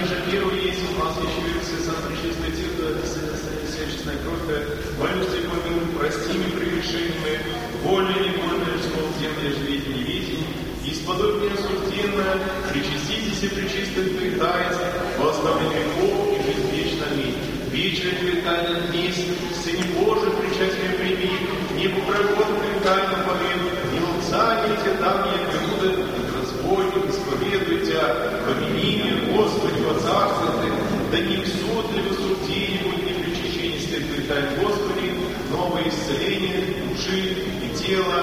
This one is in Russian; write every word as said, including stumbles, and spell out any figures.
ниже первый есть у нас еще версия сам пречистое тело, всяческая кровь, молюсь и помилуй, прости мне прегрешения мои, вольно и невольно, что тем я живите не видите, исподобь мне осужденно, причаститесь и пречистых твоих таец, во оставлении веков и жизнь вечна аминь. Вечное твои тайны днесь, Сыне Божий, причастие прими, не попрогон твоим тайнам помин, не лцание те давние блюда, разбойник, исповедуйте, помяни меня, Господи, во царство Ты, да не в суд ли в осуждении будет не причащение святых тайн, Господи, новое исцеление души и тела,